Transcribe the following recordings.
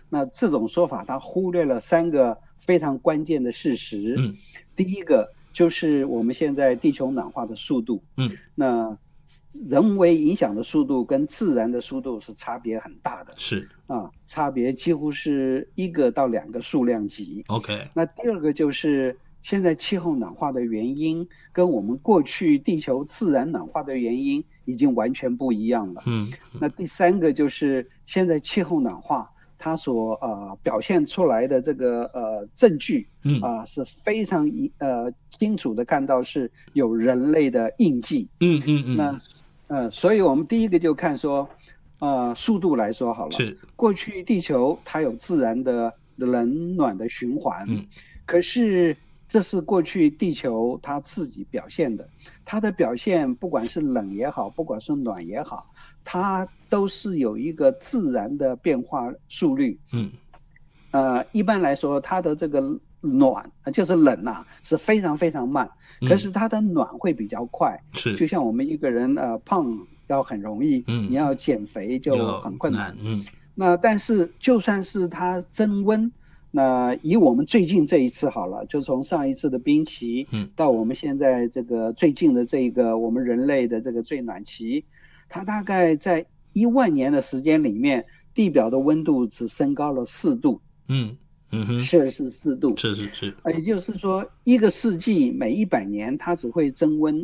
那这种说法它忽略了3个非常关键的事实。第一个就是我们现在地球暖化的速度，那人为影响的速度跟自然的速度是差别很大的， 是差别几乎是1个到2个数量级。 OK。 那第二个就是现在气候暖化的原因跟我们过去地球自然暖化的原因已经完全不一样了。那第3个就是现在气候暖化它所表现出来的这个证据是非常清楚的看到是有人类的印记。那所以我们第一个就看说速度来说好了， 是过去地球它有自然的冷暖的循环，可是这是过去地球它自己表现的，它的表现不管是冷也好，不管是暖也好，它都是有一个自然的变化速率。一般来说它的这个暖就是冷是非常非常慢，可是它的暖会比较快。就像我们一个人胖要很容易，你要减肥就很困难。那但是就算是它增温，那以我们最近这一次好了，就从上一次的冰期到我们现在这个最近的这个我们人类的这个最暖期，它大概在1万年的时间里面，地表的温度只升高了4度。摄氏4度， 是， 也就是说1个世纪每100年它只会增温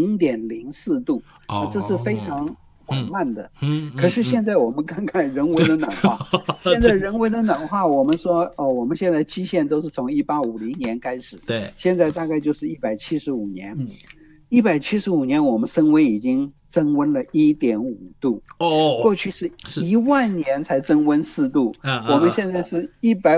0.04度，这是非常缓慢的。可是现在我们看看人为的暖化，现在人为的暖化，我们说我们现在基线都是从1850年开始， 对， 现在大概就是175年。175年我们升温已经增温了1.5度，过去是1万年才增温4度，我们现在是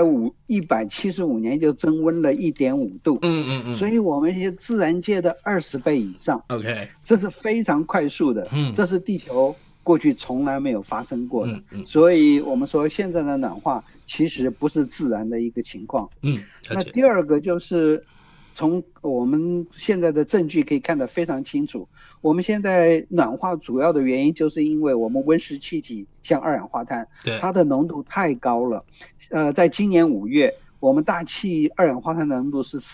175年就增温了1.5度，所以我们是自然界的20倍以上。 OK， 这是非常快速的，这是地球过去从来没有发生过的。所以我们说现在的暖化其实不是自然的一个情况。那第二个就是从我们现在的证据可以看得非常清楚，我们现在暖化主要的原因就是因为我们温室气体像二氧化碳，它的浓度太高了。在今年5月，我们大气二氧化碳的浓度是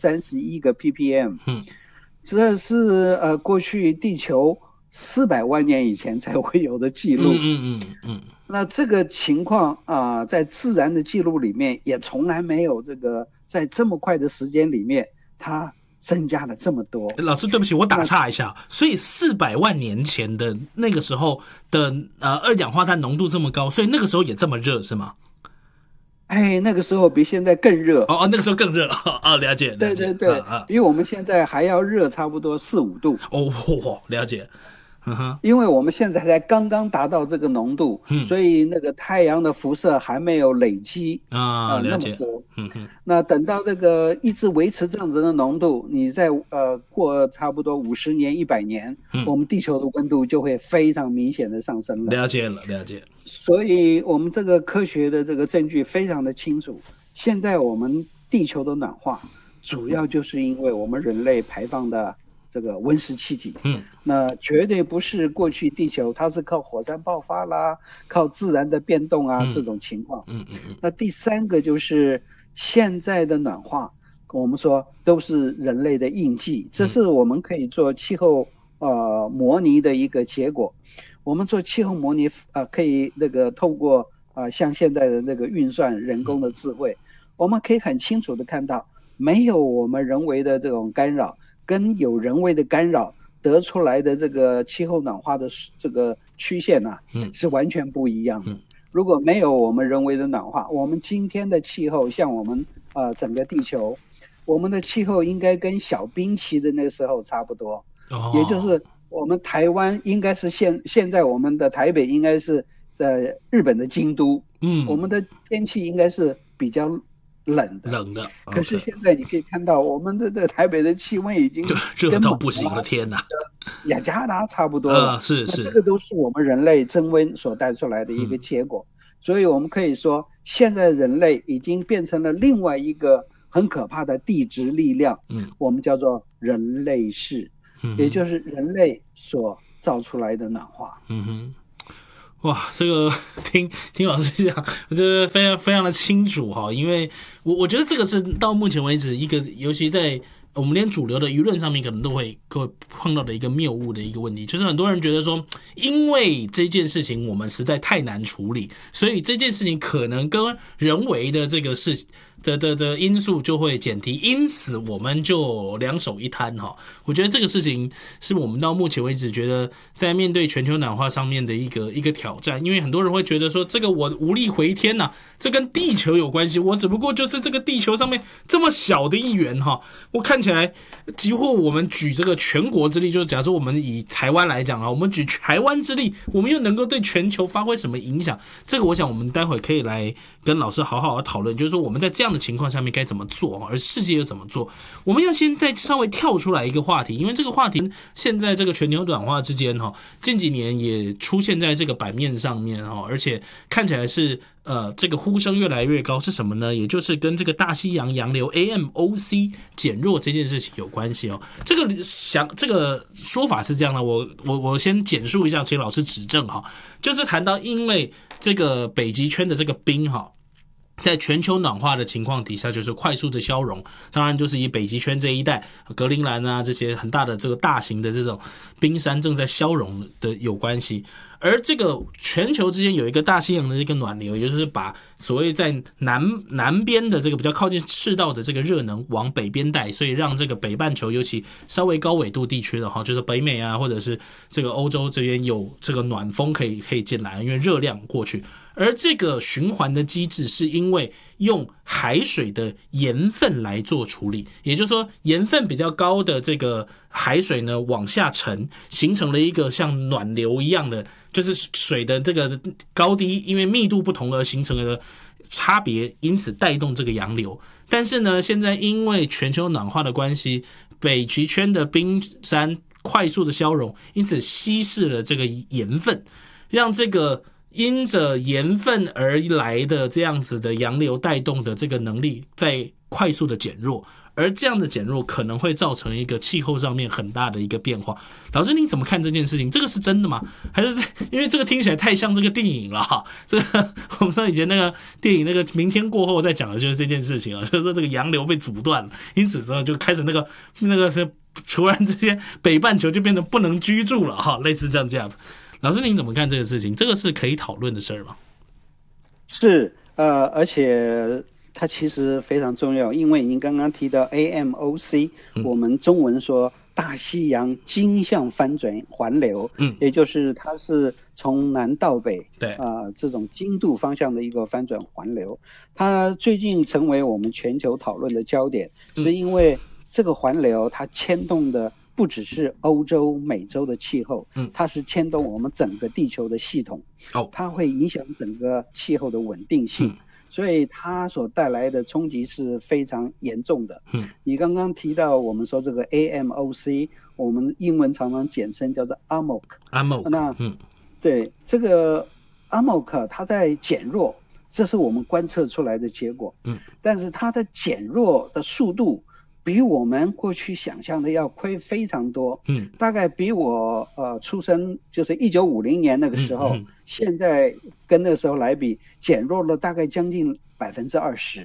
431个 ppm，这是过去地球400万年以前才会有的记录。那这个情况在自然的记录里面也从来没有这个在这么快的时间里面它增加了这么多。 老师，对不起，我打岔一下，所以400万年前的那个时候的二氧化碳浓度这么高，所以那个时候也这么热是吗？ 那个时候比现在更热。 那个时候更热了解。 对，比我们现在还要热差不多4-5度。 了解。 因为我们现在才刚刚达到这个浓度，所以那个太阳的辐射还没有累积那么多。那等到这个一直维持这样子的浓度，你在过差不多50年、100年，我们地球的温度就会非常明显的上升了。 了解。 所以我们这个科学的这个证据非常的清楚，现在我们地球的暖化主要就是因为我们人类排放的这个温室气体，那绝对不是过去地球它是靠火山爆发啦，靠自然的变动这种情况。那第3个就是现在的暖化，我们说都是人类的印记，这是我们可以做气候模拟的一个结果。我们做气候模拟可以那个透过像现在的那个运算人工的智慧，我们可以很清楚的看到，没有我们人为的这种干扰跟有人为的干扰得出来的这个气候暖化的这个曲线是完全不一样的。如果没有我们人为的暖化，我们今天的气候像我们整个地球，我们的气候应该跟小冰期的那个时候差不多。也就是我们台湾应该是现在我们的台北应该是在日本的京都，我们的天气应该是比较冷的。可是现在你可以看到，我们的台北的气温已经热到不行了，天哪！ 雅加达差不多了。 是。 这个都是我们人类增温所带出来的一个结果。所以我们可以说，现在人类已经变成了另外一个很可怕的地质力量，我们叫做人类世，也就是人类所造出来的暖化。 哇，这个听老师讲，我觉得非常非常的清楚哈，因为我觉得这个是到目前为止一个，尤其在我们连主流的舆论上面可能都会碰到的一个谬误的一个问题，就是很多人觉得说，因为这件事情我们实在太难处理，所以这件事情可能跟人为的这个事的因素就会减低，因此我们就两手一摊哈。我觉得这个事情是我们到目前为止觉得在面对全球暖化上面的一个挑战，因为很多人会觉得说，这个我无力回天呐，这跟地球有关系，我只不过就是这个地球上面这么小的一员哈。我看起来几乎我们举这个全国之力，就是假如说我们以台湾来讲啊，我们举台湾之力，我们又能够对全球发挥什么影响？这个我想我们待会可以来跟老师好好的讨论，就是说我们在这样的情况下面该怎么做，而世界又怎么做？我们要先再稍微跳出来一个话题，因为这个话题现在这个全球暖化之间哈，近几年也出现在这个版面上面哈，而且看起来是这个呼声越来越高，是什么呢？也就是跟这个大西洋洋流 AMOC 减弱这件事情有关系哦。这个说法是这样的，我先简述一下，请老师指正哈。就是谈到因为这个北极圈的这个冰哈，在全球暖化的情况底下，就是快速的消融，当然就是以北极圈这一带，格陵兰啊这些很大的这个大型的这种冰山正在消融的有关系。而这个全球之间有一个大西洋的一个暖流，也就是把所谓在南边的这个比较靠近赤道的这个热能往北边带，所以让这个北半球尤其稍微高纬度地区的哈，就是北美啊或者是这个欧洲这边有这个暖风可以进来，因为热量过去。而这个循环的机制是因为用海水的盐分来做处理，也就是说盐分比较高的这个海水呢往下沉，形成了一个像暖流一样的，就是水的这个高低因为密度不同而形成了差别，因此带动这个洋流。但是呢，现在因为全球暖化的关系，北极圈的冰山快速的消融，因此稀释了这个盐分，让这个因着盐分而来的这样子的洋流带动的这个能力在快速的减弱，而这样的减弱可能会造成一个气候上面很大的一个变化。老师您怎么看这件事情？这个是真的吗？还是因为这个听起来太像这个电影了哈？这个我们说以前那个电影那个明天过后在讲的就是这件事情啊，就是说这个洋流被阻断了，因此之后就开始那个是突然之间北半球就变得不能居住了哈，类似这样子。老师您怎么看这个事情？这个是可以讨论的事儿吗？ 是，而且它其实非常重要，因为您刚刚提到 AMOC，我们中文说大西洋经向翻转环流，也就是它是从南到北， 对， 这种经度方向的一个翻转环流，它最近成为我们全球讨论的焦点，是因为这个环流它牵动的不只是欧洲、美洲的气候，它是牵动我们整个地球的系统，它会影响整个气候的稳定性，所以它所带来的冲击是非常严重的。你刚刚提到我们说这个 AMOC， 我们英文常常简称叫做 AMOC。那对这个 AMOC 它在减弱，这是我们观测出来的结果。但是它的减弱的速度比我们过去想象的要快非常多，大概比我出生就是1950年那个时候，现在跟那个时候来比，减弱了大概将近20%。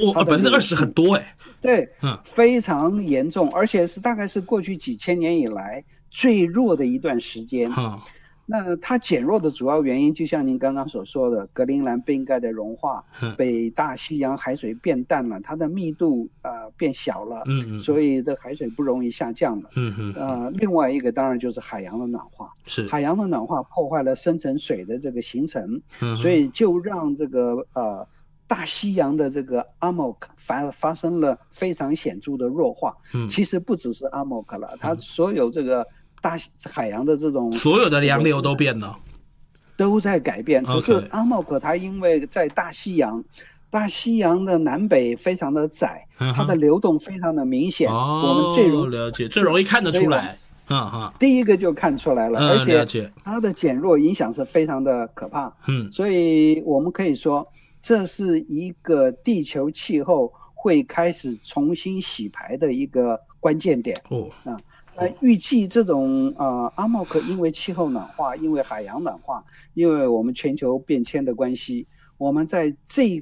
20%很多哎， 对，非常严重，而且是大概是过去几千年以来最弱的一段时间。那它减弱的主要原因，就像您刚刚所说的，格陵兰冰盖的融化，北大西洋海水变淡了，它的密度变小了，所以这海水不容易下降了。另外一个当然就是海洋的暖化，海洋的暖化破坏了深层水的这个形成，所以就让这个大西洋的这个 AMOC 发生了非常显著的弱化。其实不只是 AMOC 了，它所有这个大海洋的这种所有的洋流都变了， 都在改变。只是 AMOC 它因为在大西洋的南北非常的窄，它的流动非常的明显，我们最容易看得出来。 第一个就看出来了，而且它的减弱影响是非常的可怕。所以我们可以说，这是一个地球气候会开始重新洗牌的一个关键点。 预计这种阿茂克因为气候暖化，因为海洋暖化，因为我们全球变迁的关系，我们在这